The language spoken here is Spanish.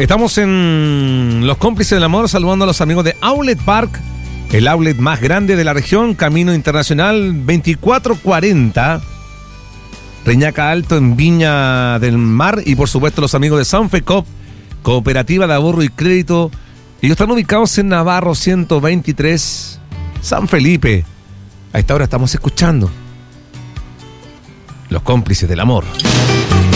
Estamos en Los Cómplices del Amor, saludando a los amigos de Outlet Park, el outlet más grande de la región, Camino Internacional 2440, Reñaca Alto en Viña del Mar, y por supuesto los amigos de Sanfecop, Cooperativa de Ahorro y Crédito. Ellos están ubicados en Navarro 123, San Felipe. A esta hora estamos escuchando Los Cómplices del Amor.